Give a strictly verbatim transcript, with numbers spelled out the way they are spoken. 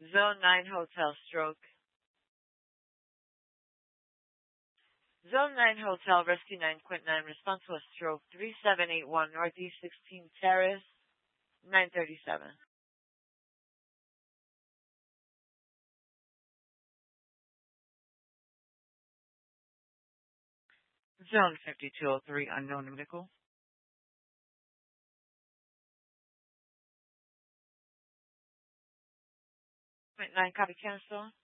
Zone nine Hotel Stroke. Zone nine Hotel Rescue nine Quint nine responsible stroke three seven eight one Northeast sixteenth Terrace nine thirty-seven. Zone fifty-two oh three unknown medical. Quint nine copy cancel.